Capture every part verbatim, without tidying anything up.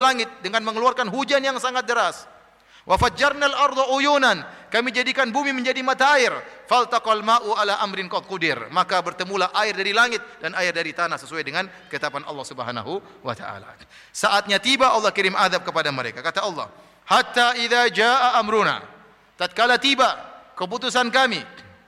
langit dengan mengeluarkan hujan yang sangat deras. Wa fajjarnal arda uyunan, kami jadikan bumi menjadi mata air. Faltaqal ma'u ala amrin qad qudir, maka bertemulah air dari langit dan air dari tanah sesuai dengan ketetapan Allah Subhanahu wa taala. Saatnya tiba Allah kirim azab kepada mereka. Kata Allah, hatta idza jaa amruna, tatkala tiba keputusan kami,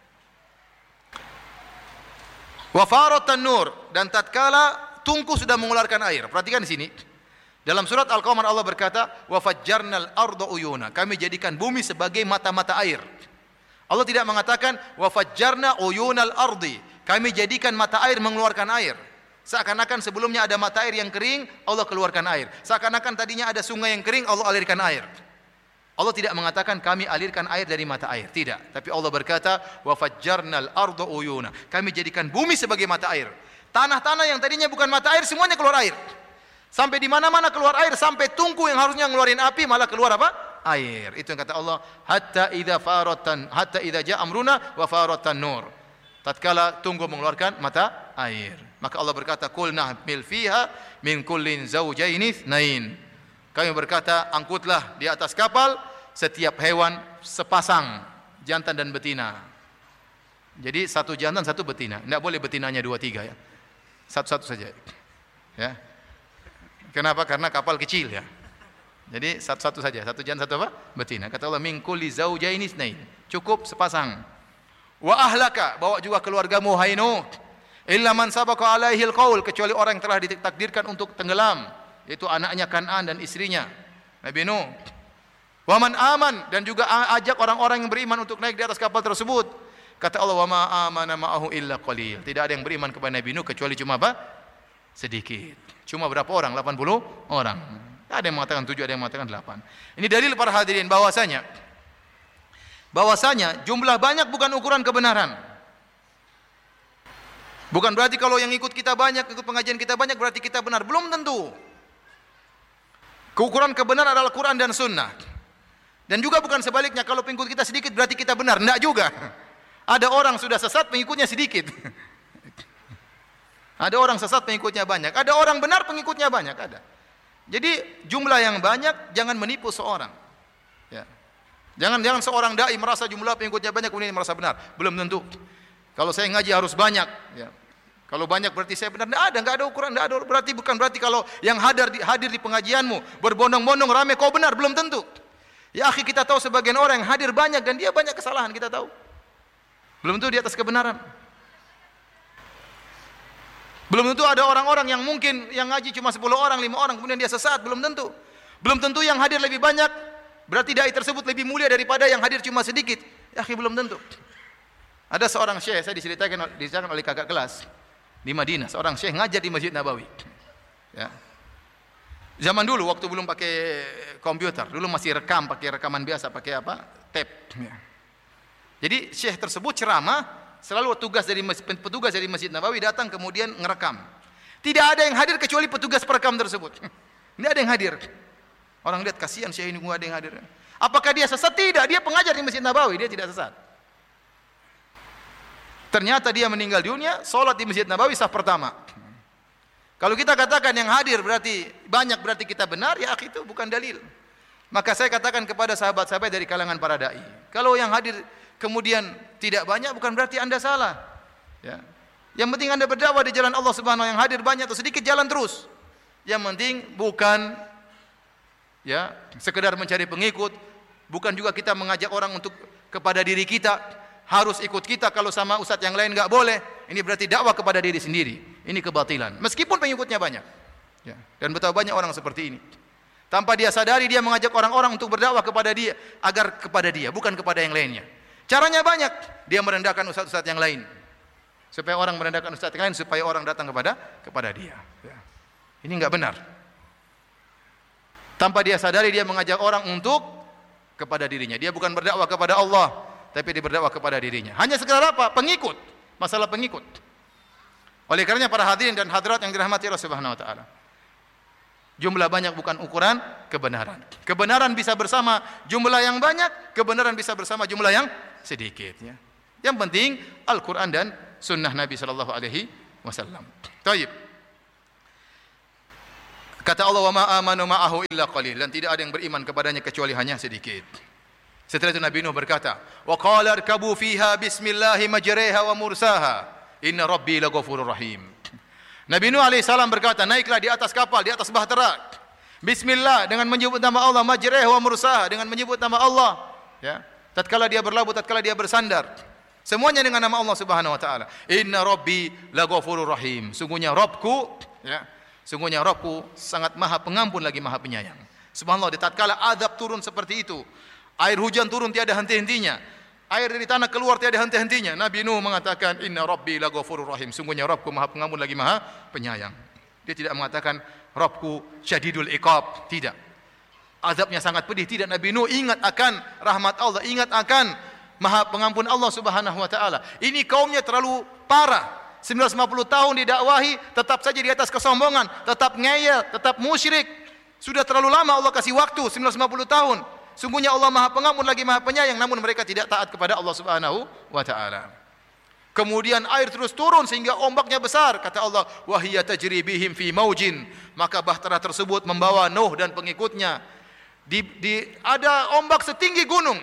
wa faratan nur, dan tatkala tungku sudah mengeluarkan air. Perhatikan di sini. Dalam surat Al-Qamar Allah berkata, wa fajjarnal arda uyuna, kami jadikan bumi sebagai mata-mata air. Allah tidak mengatakan wa fajjarna uyunal ardi, kami jadikan mata air mengeluarkan air. Seakan-akan sebelumnya ada mata air yang kering, Allah keluarkan air. Seakan-akan tadinya ada sungai yang kering, Allah alirkan air. Allah tidak mengatakan kami alirkan air dari mata air, tidak. Tapi Allah berkata wa fajjarnal arda uyuna, kami jadikan bumi sebagai mata air. Tanah-tanah yang tadinya bukan mata air semuanya keluar air. Sampai di mana-mana keluar air, sampai tungku yang harusnya ngeluarin api malah keluar apa? Air. Itu yang kata Allah, hatta idza faratan hatta idza jaa amruna wa faratan nur. Tatkala tunggu mengeluarkan mata air, maka Allah berkata, qul nahmil fiha min kullin zawjaini itsnain. Kami berkata, angkutlah di atas kapal setiap hewan sepasang, jantan dan betina. Jadi satu jantan, satu betina. Tidak boleh betinanya dua tiga ya. Satu-satu saja. Ya. Kenapa? Karena kapal kecil ya. Jadi satu-satu saja, satu jantan satu apa? Betina. Kata Allah, min kulli zawjaini itsnain. Cukup sepasang. Wa ahlaka, bawa juga keluargamu hai Nuh. Illa man sabaqa alaihi alqaul, kecuali orang yang telah ditakdirkan untuk tenggelam, yaitu anaknya Kan'an dan istrinya Nabi Nuh. Wa man aman, dan juga ajak orang-orang yang beriman untuk naik di atas kapal tersebut. Kata Allah, wa ma amana ma'ahu illa qalil. Tidak ada yang beriman kepada Nabi Nuh kecuali cuma apa? Sedikit. Cuma berapa orang? delapan puluh orang. Ada yang mengatakan tujuh, ada yang mengatakan delapan. Ini dalil para hadirin bahwasanya bahwasanya jumlah banyak bukan ukuran kebenaran. Bukan berarti kalau yang ikut kita banyak, ikut pengajian kita banyak berarti kita benar. Belum tentu. Keukuran kebenaran adalah Quran dan Sunnah. Dan juga bukan sebaliknya, kalau pengikut kita sedikit berarti kita benar. Tidak juga. Ada orang sudah sesat, pengikutnya sedikit. Ada orang sesat, pengikutnya banyak. Ada orang benar, pengikutnya banyak. Ada. Jadi jumlah yang banyak jangan menipu seorang. Ya. Jangan jangan seorang dai merasa jumlah pengikutnya banyak kemudian merasa benar. Belum tentu. Kalau saya ngaji harus banyak. Ya. Kalau banyak berarti saya benar. Tidak ada, nggak ada ukuran. Tidak ada. Berarti bukan berarti kalau yang hadir di, hadir di pengajianmu berbondong-bondong ramai kau benar. Belum tentu. Ya akhi, kita tahu sebagian orang yang hadir banyak dan dia banyak kesalahan, kita tahu. Belum tentu di atas kebenaran. Belum tentu ada orang-orang yang mungkin yang ngaji cuma sepuluh orang, lima orang, kemudian dia sesat, belum tentu. Belum tentu yang hadir lebih banyak, berarti dai tersebut lebih mulia daripada yang hadir cuma sedikit. Ya akhi, belum tentu. Ada seorang syekh, saya diceritakan, diceritakan oleh kakak kelas di Madinah, seorang syekh ngajar di Masjid Nabawi. Ya. Zaman dulu waktu belum pakai komputer, dulu masih rekam, pakai rekaman biasa, pakai apa? Tape. Ya. Jadi syekh tersebut ceramah, selalu tugas dari petugas dari Masjid Nabawi datang kemudian ngerekam. Tidak ada yang hadir kecuali petugas perekam tersebut. Tidak ada yang hadir. Orang lihat kasihan syekh ini, nggak ada yang hadir. Apakah dia sesat? Tidak, dia pengajar di Masjid Nabawi, dia tidak sesat. Ternyata dia meninggal dunia, sholat di Masjid Nabawi saf pertama. Kalau kita katakan yang hadir berarti banyak, berarti kita benar, ya akhi, itu bukan dalil. Maka saya katakan kepada sahabat-sahabat dari kalangan para dai, kalau yang hadir kemudian tidak banyak bukan berarti Anda salah. Ya. Yang penting Anda berdakwah di jalan Allah Subhanahu wa taala, yang hadir banyak atau sedikit jalan terus. Yang penting bukan ya sekedar mencari pengikut, bukan juga kita mengajak orang untuk kepada diri kita, harus ikut kita, kalau sama ustaz yang lain enggak boleh. Ini berarti dakwah kepada diri sendiri. Ini kebatilan. Meskipun pengikutnya banyak. Ya. Dan betapa banyak orang seperti ini. Tanpa dia sadari dia mengajak orang-orang untuk berdakwah kepada dia, agar kepada dia, bukan kepada yang lainnya. Caranya banyak, dia merendahkan ustaz-ustaz yang lain. Supaya orang merendahkan ustaz yang lain, supaya orang datang kepada kepada dia. Ya. Ini enggak benar. Tanpa dia sadari dia mengajak orang untuk kepada dirinya. Dia bukan berdakwah kepada Allah, tapi dia berdakwah kepada dirinya. Hanya sekedar apa? Pengikut. Masalah pengikut. Oleh karenanya para hadirin dan hadirat yang dirahmati Allah Subhanahu wa taala, jumlah banyak bukan ukuran kebenaran. Kebenaran bisa bersama jumlah yang banyak, kebenaran bisa bersama jumlah yang sedikit. Ya. Yang penting Al-Quran dan Sunnah Nabi Sallallahu Alaihi Wasallam. Taib. Kata Allah, "Wa ma amanu ma'ahu illa qalil." Dan tidak ada yang beriman kepadanya kecuali hanya sedikit. Setelah itu Nabi Nuh berkata, "Wa qala irkabu fiha bismillahi majriha wa mursaha. Inna rabbi laghafurur rahim." Nabi Nuh alaihi salam berkata, naiklah di atas kapal, di atas bahtera. Bismillah, dengan menyebut nama Allah, majriha wa mursaha, dengan menyebut nama Allah, ya. Tatkala dia berlabuh, tatkala dia bersandar. Semuanya dengan nama Allah Subhanahu wa taala. Inna rabbi laghafurur rahim. Sungguhnya Rabbku, ya. Sungguhnya Rabbku sangat Maha Pengampun lagi Maha Penyayang. Subhanallah, di tatkala azab turun seperti itu, air hujan turun tiada henti-hentinya, air dari tanah keluar tiada henti-hentinya, Nabi Nuh mengatakan, Inna Rabbi laghafurur rahim. Sungguhnya Rabbku Maha Pengampun lagi Maha Penyayang. Dia tidak mengatakan Rabbku syadidul iqab, tidak. Azabnya sangat pedih, tidak. Nabi Nuh ingat akan rahmat Allah, ingat akan Maha Pengampun Allah Subhanahu wa taala. Ini kaumnya terlalu parah. sembilan ratus lima puluh tahun didakwahi, tetap saja di atas kesombongan, tetap ngeyel, tetap musyrik. Sudah terlalu lama Allah kasih waktu, sembilan ratus lima puluh tahun. Sungguhnya Allah Maha Pengampun lagi Maha Penyayang, namun mereka tidak taat kepada Allah Subhanahu wa taala. Kemudian air terus turun sehingga ombaknya besar. Kata Allah, "Wa hiya tajri bihim fi maujin." Maka bahtera tersebut membawa Nuh dan pengikutnya. Di, di ada ombak setinggi gunung.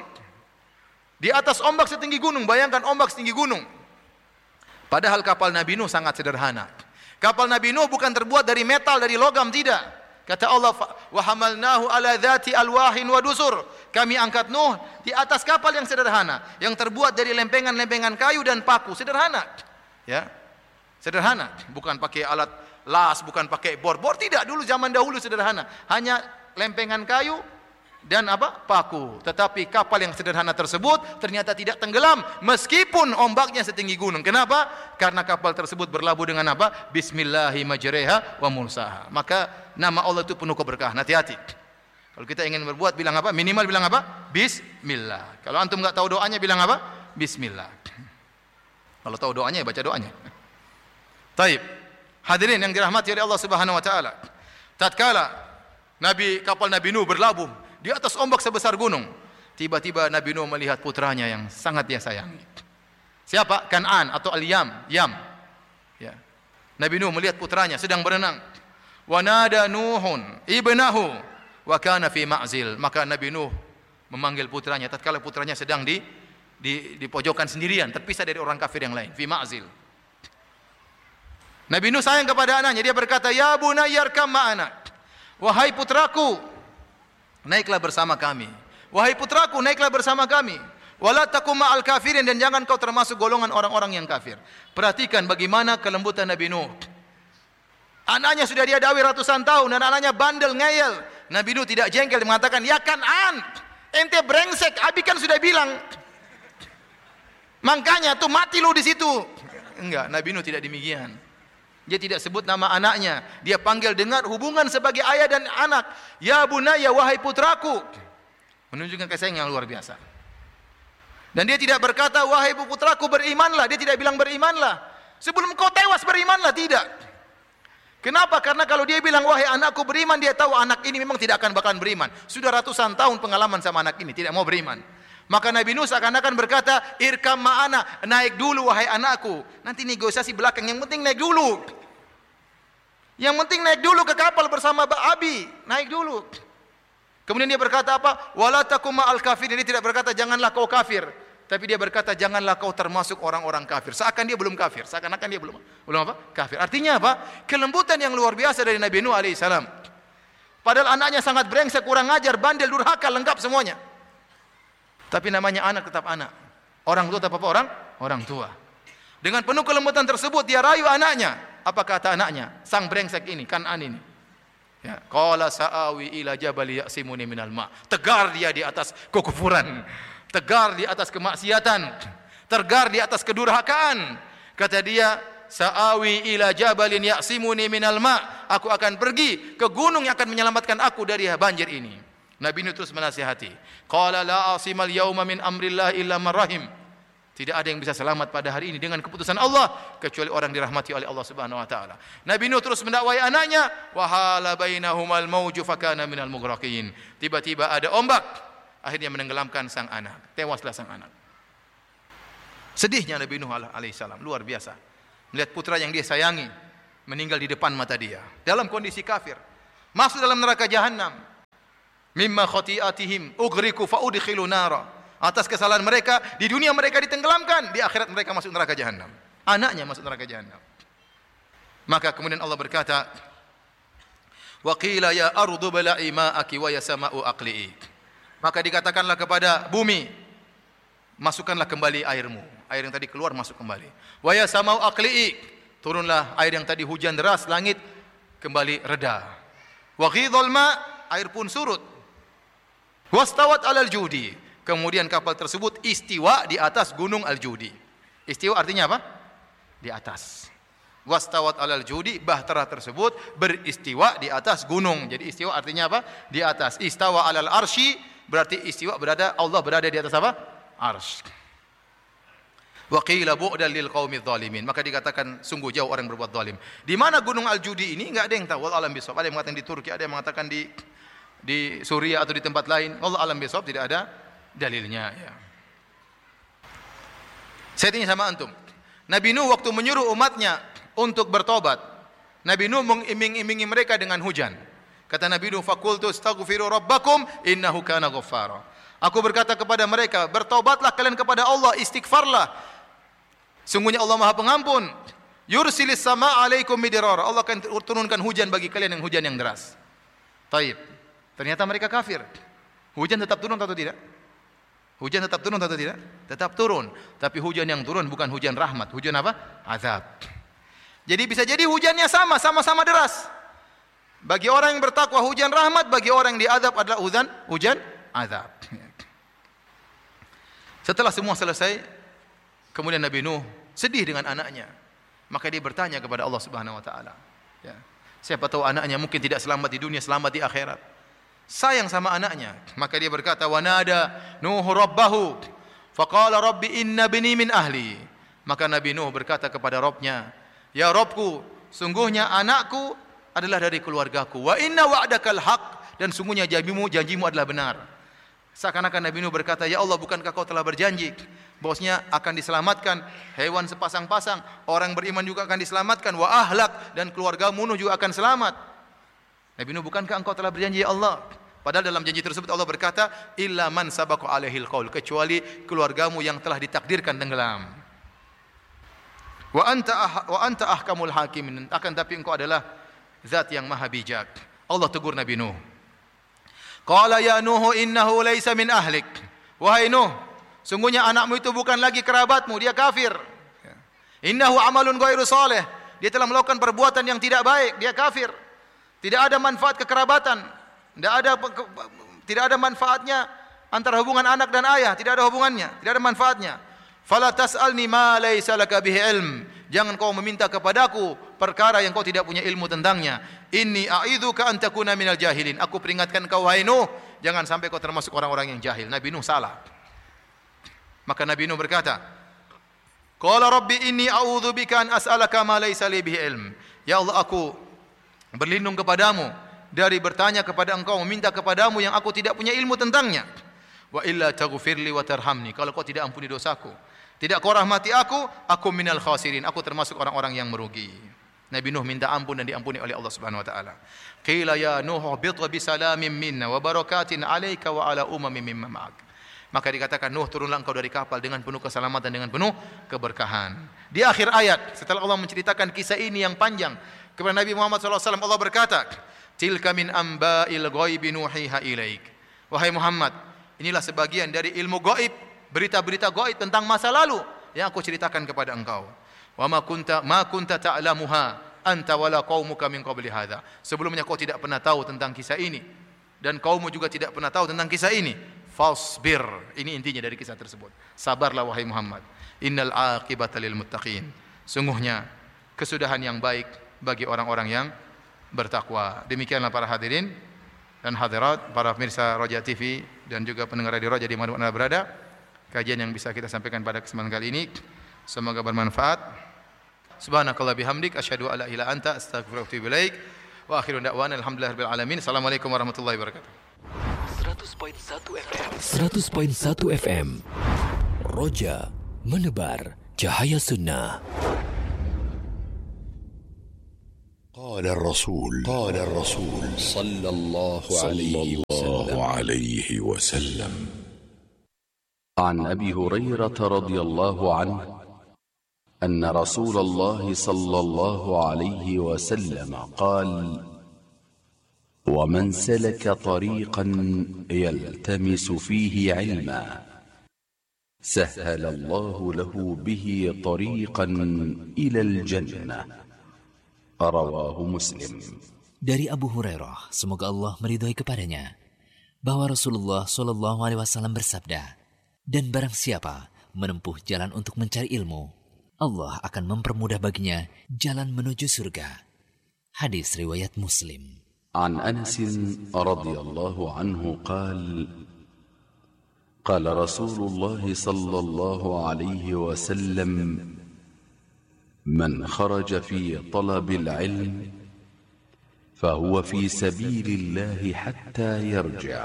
Di atas ombak setinggi gunung, bayangkan ombak setinggi gunung. Padahal kapal Nabi Nuh sangat sederhana. Kapal Nabi Nuh bukan terbuat dari metal, dari logam, tidak. Kata Allah, "Wa hamalnahu ala dzati alwahin wa dusur." Kami angkat Nuh di atas kapal yang sederhana, yang terbuat dari lempengan-lempengan kayu dan paku, sederhana. Ya. Sederhana, bukan pakai alat las, bukan pakai bor. Bor tidak, dulu zaman dahulu sederhana. Hanya lempengan kayu dan apa? Paku. Tetapi kapal yang sederhana tersebut ternyata tidak tenggelam meskipun ombaknya setinggi gunung. Kenapa? Karena kapal tersebut berlabuh dengan apa? Bismillahi majriha wa mursaha. Maka nama Allah itu penuh keberkahan. Hati-hati. Kalau kita ingin berbuat, bilang apa? Minimal bilang apa? Bismillah. Kalau antum enggak tahu doanya, bilang apa? Bismillah. Kalau tahu doanya, ya baca doanya. Taib. Hadirin yang dirahmati oleh Allah Subhanahu wa taala. Tatkala Nabi kapal Nabi Nuh berlabuh di atas ombak sebesar gunung, tiba-tiba Nabi Nuh melihat putranya yang sangat dia sayangi. Siapa? Kan'an atau Al-Yam, Yam. Ya. Nabi Nuh melihat putranya sedang berenang. Wa nada Nuhun ibnahu wa kana fi ma'zil. Maka Nabi Nuh memanggil putranya tatkala putranya sedang di di di pojokan sendirian, terpisah dari orang kafir yang lain, fi ma'zil. Nabi Nuh sayang kepada anaknya, dia berkata, "Ya bunayya irkam ma'ana." Wahai putraku, naiklah bersama kami. Wahai putraku, naiklah bersama kami. Wala takum ma'al kafirin, dan jangan kau termasuk golongan orang-orang yang kafir. Perhatikan bagaimana kelembutan Nabi Nuh. Anaknya sudah dia dakwah ratusan tahun dan anaknya bandel ngeyel. Nabi Nuh tidak jengkel, dia mengatakan, "Ya Kan'an, ente brengsek, Abi kan sudah bilang. Makanya tuh mati lu di situ." Enggak, Nabi Nuh tidak demikian. Dia tidak sebut nama anaknya. Dia panggil dengan hubungan sebagai ayah dan anak. "Ya bunayya, wahai putraku." Menunjukkan kasih sayang yang luar biasa. Dan dia tidak berkata, "Wahai putraku, berimanlah." Dia tidak bilang berimanlah. Sebelum kau tewas berimanlah, tidak. Kenapa? Karena kalau dia bilang, "Wahai anakku, beriman," dia tahu anak ini memang tidak akan bakalan beriman. Sudah ratusan tahun pengalaman sama anak ini, tidak mau beriman. Maka Nabi Nuh seakan-akan berkata, "Irkam ma'ana," naik dulu wahai anakku. Nanti negosiasi belakang, yang penting naik dulu. Yang penting naik dulu ke kapal bersama Abi, naik dulu. Kemudian dia berkata apa? "Wala takum ma'al kafir." Dia tidak berkata janganlah kau kafir, tapi dia berkata janganlah kau termasuk orang-orang kafir. Seakan dia belum kafir, seakan-akan dia belum belum apa? Kafir. Artinya apa? Kelembutan yang luar biasa dari Nabi Nuh alaihi salam. Padahal anaknya sangat brengsek, kurang ajar, bandel, durhaka, lengkap semuanya. Tapi namanya anak tetap anak. Orang tua tetap apa orang? Orang tua. Dengan penuh kelembutan tersebut dia rayu anaknya. Apa kata anaknya? Sang brengsek ini, Kan'an ini. Ya, qala sa'awi ila jabali ya'simuni minal ma'. Tegar dia di atas kekufuran. Tegar di atas kemaksiatan. Tegar di atas kedurhakaan. Kata dia, "Sa'awi ila jabalin ya'simuni minal ma'." Aku akan pergi ke gunung yang akan menyelamatkan aku dari banjir ini. Nabi Nuh terus menasihati. Qala la asimal yauma min amrillah illa man rahim. Tidak ada yang bisa selamat pada hari ini dengan keputusan Allah kecuali orang dirahmati oleh Allah Subhanahu wa taala. Nabi Nuh terus mendakwai anaknya, wa hala bainahumal mauju fakana minal mughraqin. Tiba-tiba ada ombak, akhirnya menenggelamkan sang anak. Tewaslah sang anak. Sedihnya Nabi Nuh alaihi salam luar biasa. Melihat putra yang dia sayangi meninggal di depan mata dia dalam kondisi kafir. masuk dalam neraka Jahannam. Mimma khati'atihim ughriqu fa udkhilu nara. Atas kesalahan mereka di dunia mereka ditenggelamkan, di akhirat mereka masuk neraka Jahannam. Anaknya masuk neraka Jahannam. Maka kemudian Allah berkata, wa qila ya ardu bala'i ma'aki wa ya sama'u aqli'i. Maka dikatakanlah kepada bumi, masukkanlah kembali airmu. Air yang tadi keluar masuk kembali. Wa ya sama'u aqli'i, turunlah air yang tadi hujan deras, langit kembali reda. Wa ghidhal ma', air pun surut. Wastawat 'alal judi, kemudian kapal tersebut istiwa di atas gunung Al-Judi. Istiwa artinya apa? Di atas. Wastawat 'alal judi, bahtera tersebut beristiwa di atas gunung. Jadi istiwa artinya apa? Di atas. Istawa 'alal arsy, berarti istiwa berada, Allah berada di atas apa? Arsy. Wa qila bu'dan lil qaumidz zalimin. Maka dikatakan sungguh jauh orang berbuat zalim. Di mana gunung Al-Judi ini? Enggak ada yang tahu. Wallahu alam bisawab. Ada yang mengatakan di Turki, ada yang mengatakan di di Suriah atau di tempat lain. Wallahu alam bisawab, tidak ada dalilnya ya. Saya tanya sama antum. Nabi Nuh waktu menyuruh umatnya untuk bertobat, Nabi Nuh mengiming-imingi mereka dengan hujan. Kata Nabi Nuh, faqultu astaghfiru rabbakum innahu kana ghaffara. Aku berkata kepada mereka, bertobatlah kalian kepada Allah, istighfarlah. Sungguhnya Allah Maha Pengampun. Yursilis sama alaikum midrara. Allah akan turunkan hujan bagi kalian yang hujan yang deras. Taib. Ternyata mereka kafir. Hujan tetap turun atau tidak? Hujan tetap turun atau tidak? Tetap turun. Tapi hujan yang turun bukan hujan rahmat. Hujan apa? Azab. Jadi bisa jadi hujannya sama, sama-sama deras. Bagi orang yang bertakwa hujan rahmat, bagi orang yang diazab adalah hujan, hujan azab. Setelah semua selesai, kemudian Nabi Nuh sedih dengan anaknya. Maka dia bertanya kepada Allah Subhanahu wa taala. Ya. Siapa tahu anaknya mungkin tidak selamat di dunia, selamat di akhirat. Sayang sama anaknya. Maka dia berkata, wa nada Nuh rabbahu faqala rabbi inna bini min ahli. Maka Nabi Nuh berkata kepada Rabbnya, ya Rabbku, sungguhnya anakku adalah dari keluargaku. Wa inna wa'dakal haq, dan sungguhnya janjimu janjimu adalah benar. Seakan-akan Nabi Nuh berkata, ya Allah, bukankah kau telah berjanji bahwasanya akan diselamatkan hewan sepasang-pasang, orang beriman juga akan diselamatkan, wa ahlak, dan keluargamu Nuh juga akan selamat. Nabi Nuh, bukankah engkau telah berjanji ya Allah? Padahal dalam janji tersebut Allah berkata, illa man sabaqa alaihil qaul, kecuali keluargamu yang telah ditakdirkan tenggelam. Wa anta ah, wa anta ahkamul hakimin, akan tapi engkau adalah zat yang maha bijak. Allah tegur Nabi Nuh. Qala ya Nuh innahu laisa min ahlik. Wahai Nuh, sungguhnya anakmu itu bukan lagi kerabatmu, dia kafir. Innahu amalun ghairu salih, dia telah melakukan perbuatan yang tidak baik, dia kafir. Tidak ada manfaat kekerabatan, tidak ada tidak ada manfaatnya antara hubungan anak dan ayah, tidak ada hubungannya, tidak ada manfaatnya. Fala tas'alni ma laisa laka bihi ilm. Jangan kau meminta kepadaku perkara yang kau tidak punya ilmu tentangnya. Inni a'idzuka an takuna minal jahilin. Aku peringatkan kau wahai Nuh, jangan sampai kau termasuk orang-orang yang jahil. Nabi Nuh salah. Maka Nabi Nuh berkata, qala rabbi inni a'udzubika an as'alaka ma laisa li bihi ilm. Ya Allah, aku berlindung kepadamu dari bertanya kepada engkau, meminta kepadamu yang aku tidak punya ilmu tentangnya. Wa illa taghfirli wa tarhamni. Kalau kau tidak ampuni dosaku, tidak kau rahmati aku, aku minal khasirin, aku termasuk orang-orang yang merugi. Nabi Nuh minta ampun dan diampuni oleh Allah Subhanahu wa taala. Qila ya Nuh bit bi salamin minna wa barakatin alayka wa ala umamin mimma ma'ak. Maka dikatakan, Nuh, turunlah engkau dari kapal dengan penuh keselamatan, dengan penuh keberkahan. Di akhir ayat, setelah Allah menceritakan kisah ini yang panjang kepada Nabi Muhammad sallallahu alaihi wasallam, Allah berkata, tilka min amba'il ghaibi nuhiha ilaik. Wahai Muhammad, inilah sebagian dari ilmu gaib, berita-berita gaib tentang masa lalu yang aku ceritakan kepada engkau. Wa ma kunta ma kunta ta'lamuha anta wala qaumuka min qabli hadza. Sebelumnya kau tidak pernah tahu tentang kisah ini dan kaummu juga tidak pernah tahu tentang kisah ini. Fasbir. Ini intinya dari kisah tersebut. Sabarlah wahai Muhammad. Innal aqibata lil muttaqin. Sungguhnya kesudahan yang baik bagi orang-orang yang bertakwa. Demikianlah para hadirin dan hadirat, para pemirsa Roja T V dan juga pendengar radio Roja di mana Anda berada. Kajian yang bisa kita sampaikan pada kesempatan kali ini semoga bermanfaat. Subhanakallah bihamdik asyhadu alla ilaha illa anta astaghfiruka wa atubu ilaik. Wa akhiru da'wana alhamdulillahirabbil alamin. Assalamualaikum warahmatullahi wabarakatuh. seratus koma satu F M. seratus koma satu F M. Roja menebar cahaya sunnah. قال الرسول قال الرسول صلى الله عليه وسلم عليه وسلم عن أبي هريرة رضي الله عنه أن رسول الله صلى الله عليه وسلم قال: ومن سلك طريقا يلتمس فيه علما سهل الله له به طريقا إلى الجنة. رواه مسلم. Dari Abu Hurairah, semoga Allah meridhai kepadanya, bahwa Rasulullah Shallallahu Alaihi Wasallam bersabda, dan barang siapa menempuh jalan untuk mencari ilmu, Allah akan mempermudah baginya jalan menuju surga. Hadis riwayat Muslim. عن أنس رضي الله عنه قال: قال رسول الله صلى الله عليه وسلم: من خرج في طلب العلم فهو في سبيل الله حتى يرجع.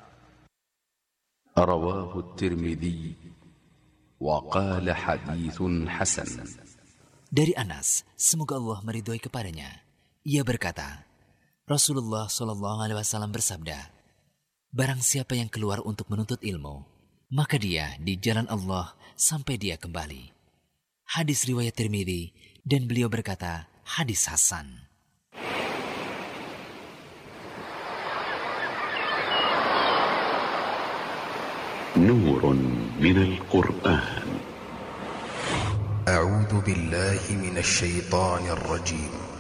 رواه الترمذي وقال حديث حسن. Dari Anas, semoga Allah meridhai kepadanya, ia berkata, Rasulullah Shallallahu Alaihi Wasallam bersabda, barang siapa yang keluar untuk menuntut ilmu, maka dia di jalan Allah sampai dia kembali. Hadis riwayat Tirmidzi, dan beliau berkata, hadis hasan. نور من القرآن. أعوذ بالله من الشيطان الرجيم.